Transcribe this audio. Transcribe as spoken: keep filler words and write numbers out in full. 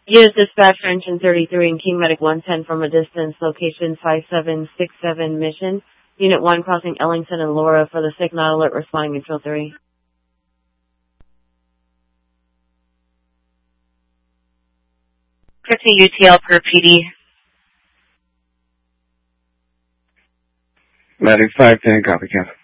U S Dispatch for Engine thirty-three and King Medic one ten from a distance, location five seven six seven Mission. Unit one crossing Ellington and Laura for the sick not alert responding Control three. fifty U T L per P D. Medic five ten, copy, Cap.